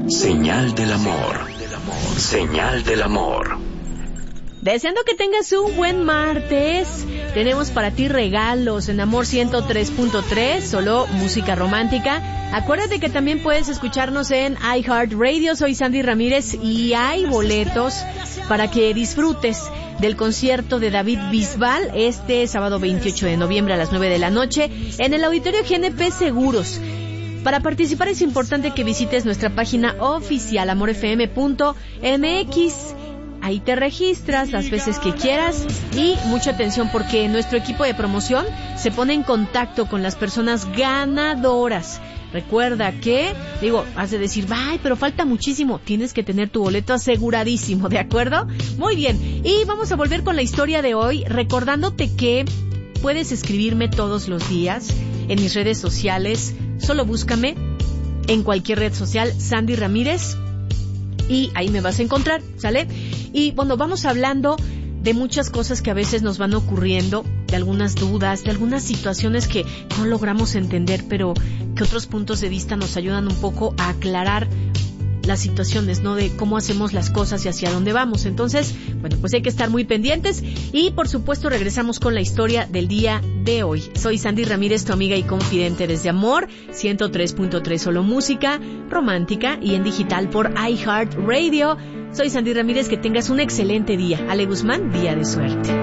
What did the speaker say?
Señal del amor. Señal del amor. Deseando que tengas un buen martes. Tenemos para ti regalos en Amor 103.3, solo música romántica. Acuérdate que también puedes escucharnos en iHeartRadio. Soy Sandy Ramírez y hay boletos para que disfrutes del concierto de David Bisbal este sábado 28 de noviembre a las 9 de la noche en el Auditorio GNP Seguros. Para participar es importante que visites nuestra página oficial amorfm.mx. Ahí te registras las veces que quieras y mucha atención porque nuestro equipo de promoción se pone en contacto con las personas ganadoras. Recuerda que, has de decir, ¡ay, pero falta muchísimo! Tienes que tener tu boleto aseguradísimo, ¿de acuerdo? Muy bien, y vamos a volver con la historia de hoy, recordándote que puedes escribirme todos los días en mis redes sociales. Solo búscame en cualquier red social, Sandy Ramírez, y ahí me vas a encontrar, ¿sale? Y bueno, vamos hablando de muchas cosas que a veces nos van ocurriendo, de algunas dudas, de algunas situaciones que no logramos entender, pero que otros puntos de vista nos ayudan un poco a aclarar las situaciones, ¿no? De cómo hacemos las cosas y hacia dónde vamos. Entonces, bueno, pues hay que estar muy pendientes y, por supuesto, regresamos con la historia del día de hoy. Soy Sandy Ramírez, tu amiga y confidente desde Amor 103.3, solo música romántica y en digital por iHeartRadio. Soy Sandy Ramírez, que tengas un excelente día. Ale Guzmán, día de suerte.